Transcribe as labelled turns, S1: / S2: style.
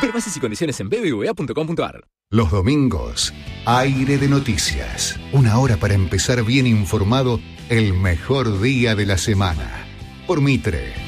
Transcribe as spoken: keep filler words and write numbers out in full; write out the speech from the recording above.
S1: Ver bases y condiciones en b b v a punto com punto a r.
S2: Los domingos, Aire de Noticias. Una hora para empezar bien informado el mejor día de la semana. Por Mitre.